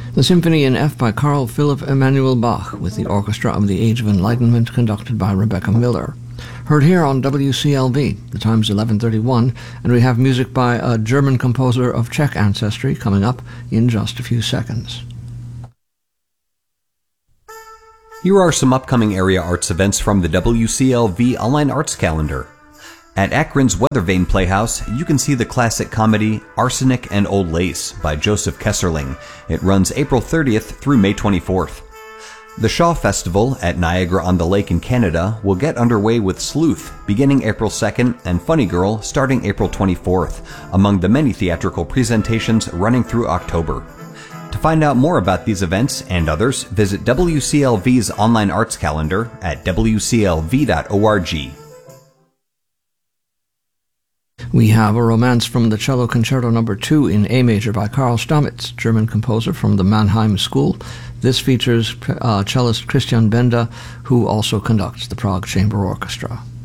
The Symphony in F by Carl Philipp Emanuel Bach with the Orchestra of the Age of Enlightenment conducted by Rebecca Miller. Heard here on WCLV. The time's 11:31, and we have music by a German composer of Czech ancestry coming up in just a few seconds. Here are some upcoming area arts events from the WCLV Online Arts Calendar. At Akron's Weathervane Playhouse, you can see the classic comedy Arsenic and Old Lace by Joseph Kesserling. It runs April 30th through May 24th. The Shaw Festival at Niagara-on-the-Lake in Canada will get underway with Sleuth beginning April 2nd and Funny Girl starting April 24th, among the many theatrical presentations running through October. To find out more about these events and others, visit WCLV's online arts calendar at wclv.org. We have a romance from the Cello Concerto No. 2 in A major by Karl Stamitz, German composer from the Mannheim School. This features cellist Christian Benda, who also conducts the Prague Chamber Orchestra.